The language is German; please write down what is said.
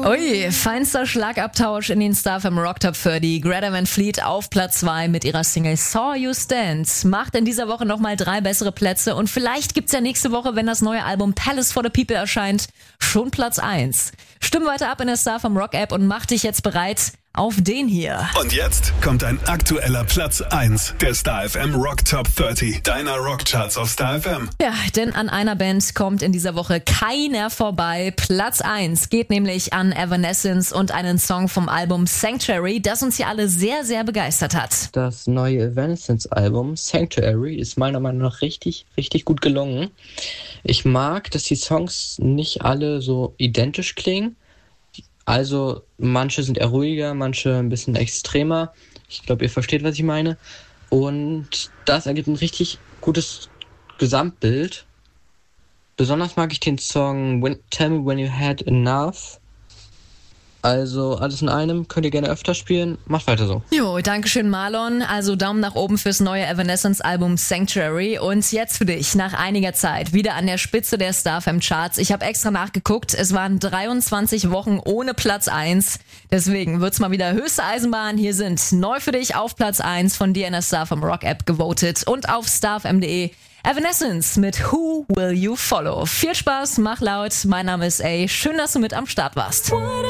Ui, feinster Schlagabtausch in den Star FM Rock Top 30. Greta Van Fleet auf Platz 2 mit ihrer Single Saw You Stand. Macht in dieser Woche nochmal 3 bessere Plätze und vielleicht gibt's ja nächste Woche, wenn das neue Album Palace for the People erscheint, schon Platz 1. Stimm weiter ab in der Star FM Rock App und mach dich jetzt bereit auf den hier. Und jetzt kommt ein aktueller Platz 1 der Star FM Rock Top 30, deiner Rockcharts auf Star FM. Ja, denn an einer Band kommt in dieser Woche keiner vorbei. Platz 1 geht nämlich an Evanescence und einen Song vom Album Sanctuary, das uns hier alle sehr, sehr begeistert hat. Das neue Evanescence-Album Sanctuary ist meiner Meinung nach richtig, richtig gut gelungen. Ich mag, dass die Songs nicht alle so identisch klingen. Also manche sind eher ruhiger, manche ein bisschen extremer. Ich glaube, ihr versteht, was ich meine. Und das ergibt ein richtig gutes Gesamtbild. Besonders mag ich den Song Tell Me When You Had Enough. Also alles in einem, könnt ihr gerne öfter spielen. Macht weiter so. Jo, dankeschön Marlon. Also Daumen nach oben fürs neue Evanescence-Album Sanctuary. Und jetzt für dich, nach einiger Zeit, wieder an der Spitze der Star FM Charts. Ich habe extra nachgeguckt, es waren 23 Wochen ohne Platz 1. Deswegen wird's mal wieder höchste Eisenbahn. Hier sind neu für dich auf Platz 1 von dir in der Star FM Rock App gewotet und auf starfm.de. Evanescence mit Who Will You Follow. Viel Spaß, mach laut. Mein Name ist A. Schön, dass du mit am Start warst.